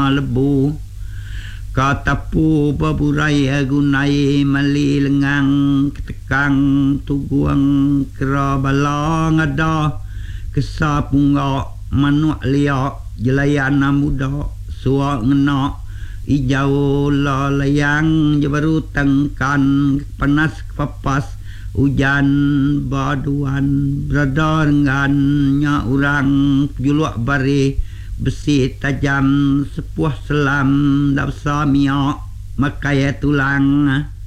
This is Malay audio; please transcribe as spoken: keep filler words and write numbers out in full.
lebu katapu baburai gunai mali lengang ketekang tuguang kera balang ada kesapunga manuak liak jelayana muda suak ngenak ijau lalayang je baru tengkan panas kepapas hujan baduan berada dengannya orang juluak bari besi tajam sepuah selam dak besar miak makai tulang